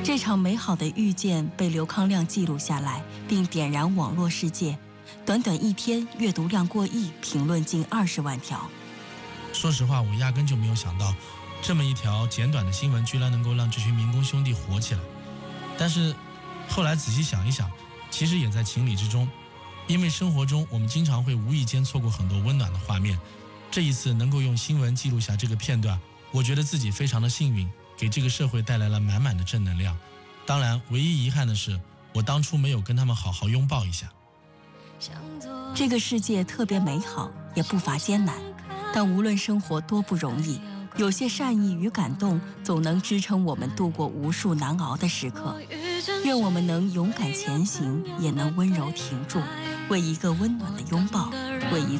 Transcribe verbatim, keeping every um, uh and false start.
这场美好的遇见被刘康亮记录下来，并点燃网络世界。短短一天，阅读量过亿，评论近二十万条。 说实话，我压根就没有想到，这么一条简短的新闻居然能够让这群民工兄弟火起来。但是后来仔细想一想，其实也在情理之中，因为生活中我们经常会无意间错过很多温暖的画面。这一次能够用新闻记录下这个片段，我觉得自己非常的幸运，给这个社会带来了满满的正能量。当然，唯一遗憾的是，我当初没有跟他们好好拥抱一下。 这个世界特别美好，也不乏艰难，但无论生活多不容易，有些善意与感动总能支撑我们度过无数难熬的时刻。愿我们能勇敢前行，也能温柔停住，为一个温暖的拥抱，为一